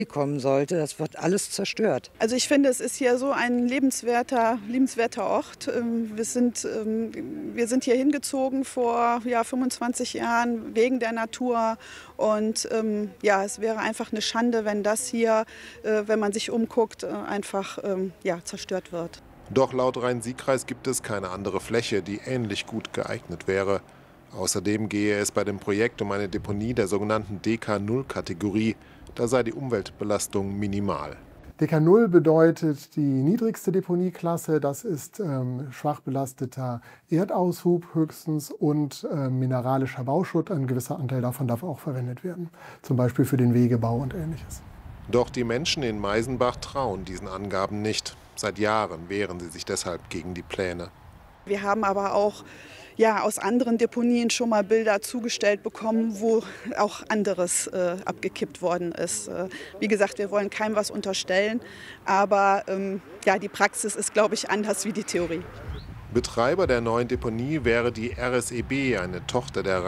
kommen sollte. Das wird alles zerstört. Also ich finde, es ist hier so ein lebenswerter Ort. Wir sind hier hingezogen vor 25 Jahren wegen der Natur. Und es wäre einfach eine Schande, wenn das hier, wenn man sich umguckt, einfach zerstört wird. Doch laut Rhein-Sieg-Kreis gibt es keine andere Fläche, die ähnlich gut geeignet wäre. Außerdem gehe es bei dem Projekt um eine Deponie der sogenannten DK0-Kategorie. Da sei die Umweltbelastung minimal. DK0 bedeutet die niedrigste Deponieklasse. Das ist schwach belasteter Erdaushub höchstens und mineralischer Bauschutt. Ein gewisser Anteil davon darf auch verwendet werden, zum Beispiel für den Wegebau und Ähnliches. Doch die Menschen in Meisenbach trauen diesen Angaben nicht. Seit Jahren wehren sie sich deshalb gegen die Pläne. Wir haben aber auch aus anderen Deponien schon mal Bilder zugestellt bekommen, wo auch anderes abgekippt worden ist. Wie gesagt, wir wollen keinem was unterstellen, aber die Praxis ist, glaube ich, anders wie die Theorie. Betreiber der neuen Deponie wäre die RSEB, eine Tochter der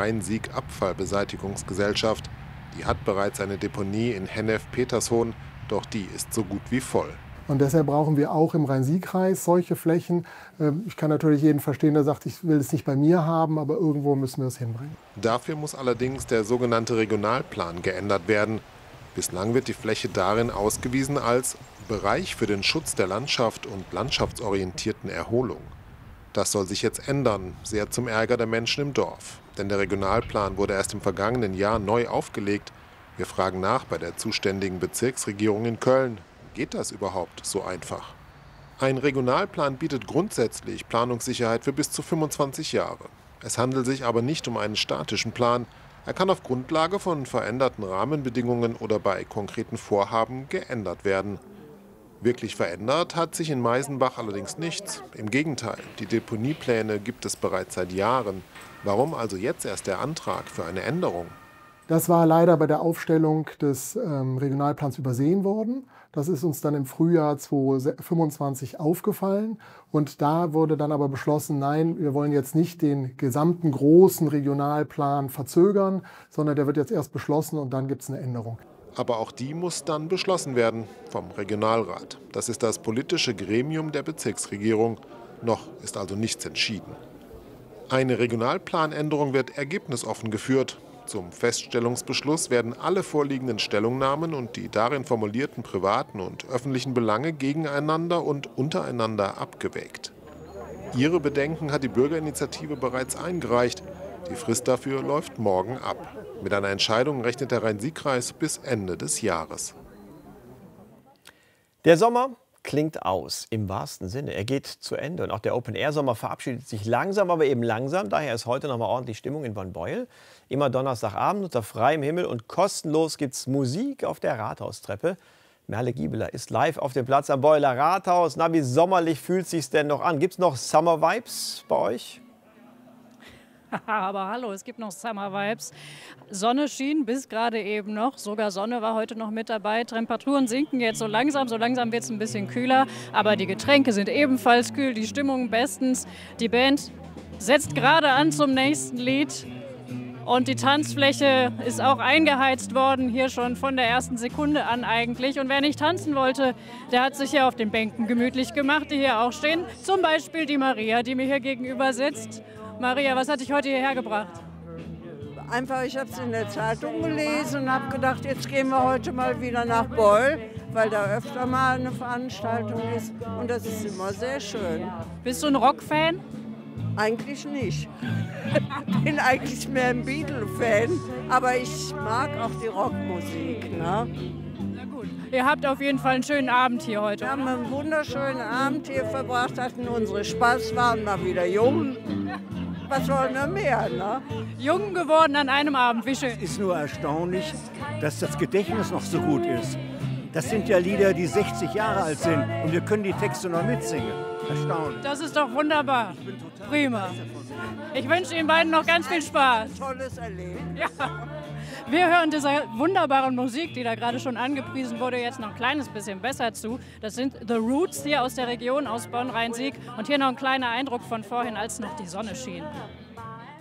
Rhein-Sieg-Abfallbeseitigungsgesellschaft. Die hat bereits eine Deponie in Hennef-Petershoorn, doch die ist so gut wie voll. Und deshalb brauchen wir auch im Rhein-Sieg-Kreis solche Flächen. Ich kann natürlich jeden verstehen, der sagt, ich will es nicht bei mir haben, aber irgendwo müssen wir es hinbringen. Dafür muss allerdings der sogenannte Regionalplan geändert werden. Bislang wird die Fläche darin ausgewiesen als Bereich für den Schutz der Landschaft und landschaftsorientierten Erholung. Das soll sich jetzt ändern, sehr zum Ärger der Menschen im Dorf. Denn der Regionalplan wurde erst im vergangenen Jahr neu aufgelegt. Wir fragen nach bei der zuständigen Bezirksregierung in Köln. Geht das überhaupt so einfach? Ein Regionalplan bietet grundsätzlich Planungssicherheit für bis zu 25 Jahre. Es handelt sich aber nicht um einen statischen Plan. Er kann auf Grundlage von veränderten Rahmenbedingungen oder bei konkreten Vorhaben geändert werden. Wirklich verändert hat sich in Meisenbach allerdings nichts. Im Gegenteil, die Deponiepläne gibt es bereits seit Jahren. Warum also jetzt erst der Antrag für eine Änderung? Das war leider bei der Aufstellung des Regionalplans übersehen worden. Das ist uns dann im Frühjahr 2025 aufgefallen. Und da wurde dann aber beschlossen, nein, wir wollen jetzt nicht den gesamten großen Regionalplan verzögern, sondern der wird jetzt erst beschlossen und dann gibt es eine Änderung. Aber auch die muss dann beschlossen werden vom Regionalrat. Das ist das politische Gremium der Bezirksregierung. Noch ist also nichts entschieden. Eine Regionalplanänderung wird ergebnisoffen geführt. Zum Feststellungsbeschluss werden alle vorliegenden Stellungnahmen und die darin formulierten privaten und öffentlichen Belange gegeneinander und untereinander abgewägt. Ihre Bedenken hat die Bürgerinitiative bereits eingereicht. Die Frist dafür läuft morgen ab. Mit einer Entscheidung rechnet der Rhein-Sieg-Kreis bis Ende des Jahres. Der Sommer klingt aus, im wahrsten Sinne. Er geht zu Ende und auch der Open-Air-Sommer verabschiedet sich langsam, aber eben langsam. Daher ist heute noch mal ordentlich Stimmung in Bonn-Beuel. Immer Donnerstagabend unter freiem Himmel und kostenlos gibt's Musik auf der Rathaustreppe. Merle Giebeler ist live auf dem Platz am Beueler Rathaus. Na, wie sommerlich fühlt sich's denn noch an? Gibt's noch Summer-Vibes bei euch? Aber hallo, es gibt noch Summer-Vibes. Sonne schien bis gerade eben noch. Sogar Sonne war heute noch mit dabei. Temperaturen sinken jetzt so langsam wird es ein bisschen kühler. Aber die Getränke sind ebenfalls kühl, die Stimmung bestens. Die Band setzt gerade an zum nächsten Lied. Und die Tanzfläche ist auch eingeheizt worden, hier schon von der ersten Sekunde an eigentlich. Und wer nicht tanzen wollte, der hat sich hier auf den Bänken gemütlich gemacht, die hier auch stehen. Zum Beispiel die Maria, die mir hier gegenüber sitzt. Maria, was hat dich heute hierher gebracht? Einfach, ich habe es in der Zeitung gelesen und habe gedacht, jetzt gehen wir heute mal wieder nach Beuel, weil da öfter mal eine Veranstaltung ist und das ist immer sehr schön. Bist du ein Rockfan? Eigentlich nicht. Ich bin eigentlich mehr ein Beatle-Fan, aber ich mag auch die Rockmusik. Ne? Na gut. Ihr habt auf jeden Fall einen schönen Abend hier heute. Wir haben einen wunderschönen Abend hier verbracht, hatten unsere Spaß, waren mal wieder jung. Was wollen wir mehr, ne? Jung geworden an einem Abend, wie schön. Es ist nur erstaunlich, dass das Gedächtnis noch so gut ist. Das sind ja Lieder, die 60 Jahre alt sind und wir können die Texte noch mitsingen. Erstaunlich. Das ist doch wunderbar. Prima. Ich wünsche Ihnen beiden noch ganz viel Spaß. Tolles Erleben. Ja. Wir hören dieser wunderbaren Musik, die da gerade schon angepriesen wurde, jetzt noch ein kleines bisschen besser zu. Das sind The Roots hier aus der Region, aus Bonn-Rhein-Sieg. Und hier noch ein kleiner Eindruck von vorhin, als noch die Sonne schien.